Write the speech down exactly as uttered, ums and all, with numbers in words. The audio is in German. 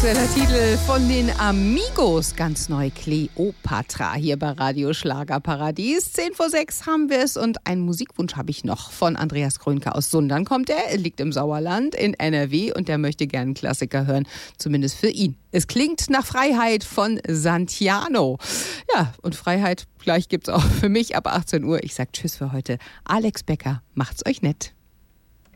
aktueller Titel von den Amigos, ganz neu, Kleopatra, hier bei Radio Schlagerparadies. Zehn vor sechs haben wir es und einen Musikwunsch habe ich noch von Andreas Krönke aus Sundern. Kommt er, er liegt im Sauerland in N R W und der möchte gerne einen Klassiker hören, zumindest für ihn. Es klingt nach Freiheit von Santiano. Ja, und Freiheit gleich gibt's auch für mich ab achtzehn Uhr. Ich sag Tschüss für heute. Alex Becker, macht's euch nett.